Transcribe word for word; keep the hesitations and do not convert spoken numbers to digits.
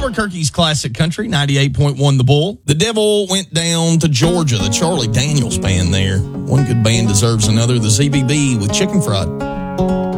Albuquerque's Classic Country, ninety-eight point one The Bull. The Devil went down to Georgia, the Charlie Daniels band there. One good band deserves another, the Z B B with Chicken Fried.